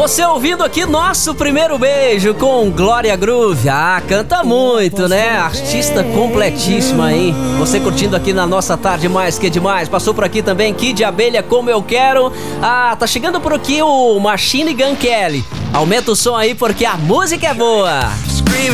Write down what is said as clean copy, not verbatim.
você ouvindo aqui nosso primeiro beijo com Glória Groove. Ah, canta muito, né? Artista completíssima aí. Você curtindo aqui na nossa tarde mais que demais. Passou por aqui também Kid Abelha, Como Eu Quero. Ah, tá chegando por aqui o Machine Gun Kelly. Aumenta o som aí porque a música é boa.